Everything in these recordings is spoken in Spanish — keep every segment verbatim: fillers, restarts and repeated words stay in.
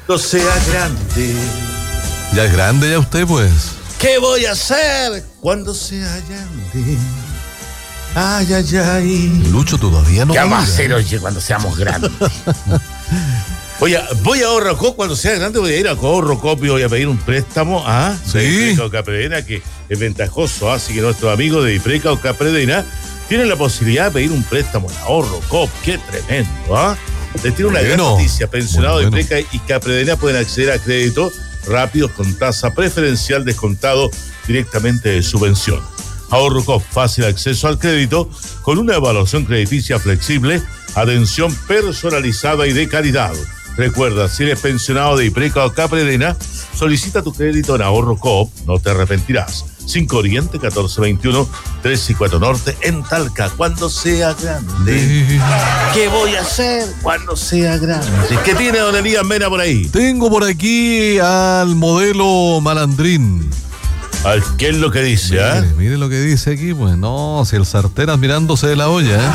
cuando sea grande. Ya es grande ya usted, pues. ¿Qué voy a hacer cuando sea grande? Ay, ay, ay. Lucho todavía no. ¿Qué vamos a mira. hacer, oye, cuando seamos grandes? Oye, voy a Ahorrocop, cuando sea grande voy a ir a Ahorrocop y voy a pedir un préstamo a Sí. Ipreca o Capredena, que es ventajoso, así que nuestros amigos de Ipreca o Capredena tienen la posibilidad de pedir un préstamo en Ahorrocop. ¡Qué tremendo! ¿Ah? Les tiene una gran Bueno, noticia. Pensionados muy de bueno. Ipreca y Capredena pueden acceder a créditos rápidos con tasa preferencial descontado directamente de su pensión. Ahorrocop, fácil acceso al crédito con una evaluación crediticia flexible, atención personalizada y de calidad. Recuerda, si eres pensionado de Ipreca o Capredena, solicita tu crédito en Ahorrocop, no te arrepentirás. cinco Oriente, catorce veintiuno, tres y cuatro Norte, en Talca, cuando sea grande. Sí. ¿Qué voy a hacer cuando sea grande? ¿Qué tiene don Elías Mena por ahí? Tengo por aquí al modelo malandrín. Al, ¿qué es lo que dice? Mire, ¿Ah? mire lo que mirándose aquí, pues no, si el sartén mirándose de la olla, ¿eh?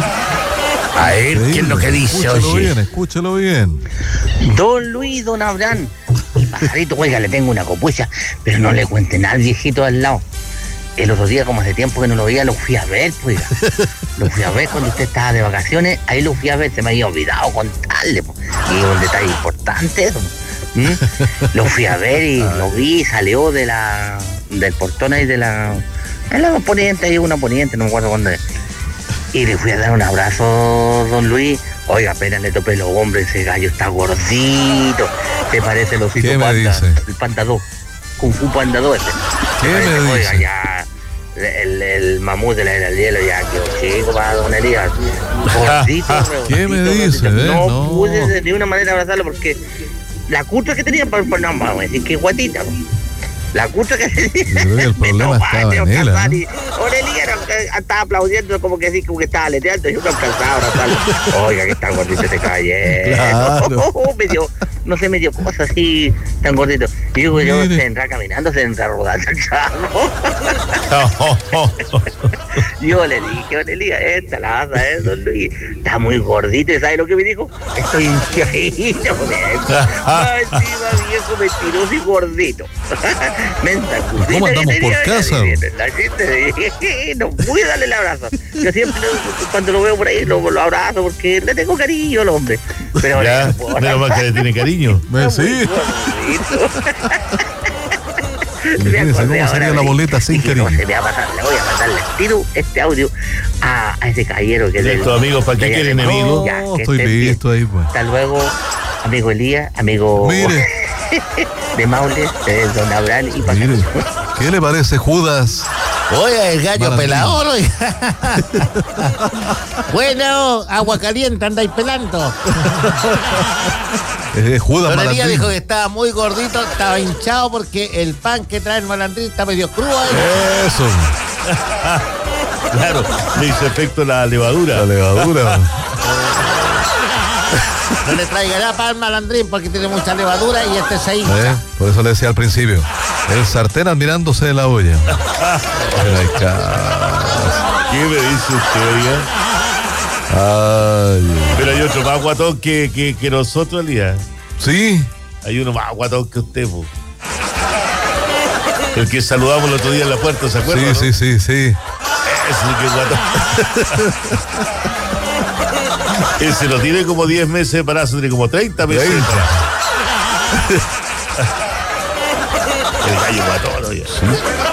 A ver, ¿qué es lo que dice, Escúchelo oye? bien, escúchelo bien. Don Luis, don Abraham, el pajarito, oiga, le tengo una copucha, pero no le cuente nada al viejito al lado. El otro día, como hace tiempo que no lo veía, lo fui a ver, pues. Lo fui a ver cuando usted estaba de vacaciones, ahí lo fui a ver, se me había olvidado contarle, pues. Y es un detalle importante eso. ¿Mm? Lo fui a ver y lo vi, salió de la del portón ahí de la... En la poniente, hay una poniente, no me acuerdo cuándo es. Y le fui a dar un abrazo, don Luis. Oiga, apenas le topé los hombres, ese gallo está gordito. Se parece el osito ¿Qué me panda, dice? el panda dos, Kung Fu Panda dos este. ¿Qué Se me parece, oiga, dice? ya, el, el mamut de la era del hielo ya quedó chico para don Elías. Gordito, re ¿Qué me gordito, dice, gordito. eh? No, No. pude de, de una manera abrazarlo porque la cutra que tenía, para, para, no, vamos a decir que guatita, ¿no? La cutra que tenía. Yo creo que el problema estaba en él, ¿eh? Orelía estaba aplaudiendo como que así, como que estaba aleteando. Yo no alcanzaba a abrazarlo. Oiga, que tan gordito ese caballero. Claro. me dio, no sé, me dio cosas así, tan gordito. Y digo, yo Mire. se entra caminando, se entra rodando el chavo. Yo le dije, Orelía, esta la vas a ver, don Luis. Está muy gordito. ¿Y sabe lo que me dijo? Estoy hinchadito. Ay, encima viejo mentiroso y gordito. Menta, ¿Cómo andamos por casa? La gente, no pude darle el abrazo. Yo siempre cuando lo veo por ahí lo, lo abrazo porque le tengo cariño al hombre. Pero ahora Ya, no puedo menos mal que le tiene cariño. Me- Está muy sí. gordito. Me Imagínese acordé cómo ahora, sería la me boleta sin dije, no, cariño. se me va a pasar, le voy a mandarle tiro este audio a, a ese caballero que es del- Estos amigos, ¿para qué de allá quieren de- enemigos? Ya, No, que estoy estén bien. listo ahí, pues. Hasta luego, amigo Elías, amigo Mire. de Maule, de Don Abraham y Paco. Mire, ¿qué le parece Judas? Oye, el gallo Malandrín. pelador, oiga. Bueno, agua caliente, andáis pelando. Eh, Judas Don Elías Malandrín. dijo que estaba muy gordito, estaba hinchado porque el pan que trae el malandrín está medio crudo. ¿eh? Eso, Claro, le hizo efecto la levadura. la levadura. No le traiga nada para el malandrín porque tiene mucha levadura y este se hincha. ¿Eh? Por eso le decía al principio. El sartén admirándose de la olla. Pero hay ca- ¿Qué me dice usted, oiga? Ay. Pero hay otro más guatón que, que, que nosotros, Elías. Sí. Hay uno más guatón que usted, po. El que saludamos el otro día en la puerta, ¿se acuerda? Sí, no? sí, sí, sí. Ese que guatón. Ese no tiene como diez meses de embarazo, tiene como treinta meses. de treinta. embarazo. El gallo guatón, oye.